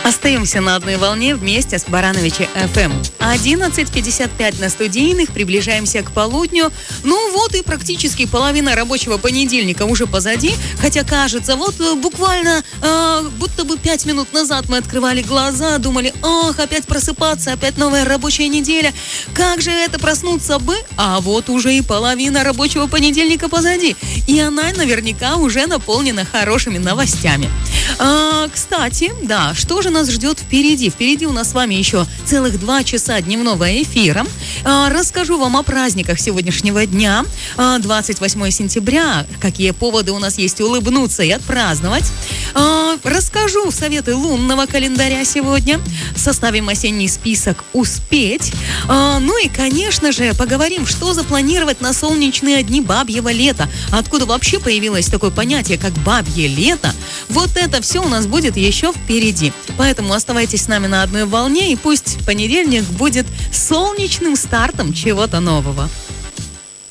Остаемся на одной волне вместе с Барановичи ФМ. 11:55 на студийных, приближаемся к полудню. Ну вот и практически половина рабочего понедельника уже позади. Хотя кажется, вот буквально будто бы 5 минут назад мы открывали глаза, думали, ах, опять просыпаться, опять новая рабочая неделя. Как же это проснуться бы? А вот уже и половина рабочего понедельника позади. И она наверняка уже наполнена хорошими новостями. Кстати, да, что же нас ждет впереди? Впереди у нас с вами еще целых 2 часа дневного эфира. Расскажу вам о праздниках сегодняшнего дня. 28 сентября. Какие поводы у нас есть улыбнуться и отпраздновать. Расскажу советы лунного календаря сегодня. Составим осенний список «Успеть». Ну и, конечно же, поговорим, что запланировать на солнечные дни бабьего лета. Откуда вообще появилось такое понятие, как бабье лето? Вот это все у нас будет еще впереди. Поэтому оставайтесь с нами на одной волне, и пусть понедельник будет солнечным стартом чего-то нового.